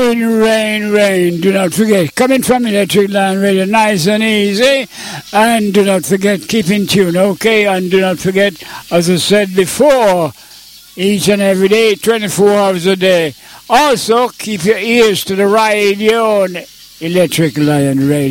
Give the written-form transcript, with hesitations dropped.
Rain, rain, rain. Do not forget. Coming from Electric Lion Radio, nice and easy. And do not forget, keep in tune, okay? And do not forget, as I said before, each and every day, 24 hours a day. Also, keep your ears to the radio on Electric Lion Radio.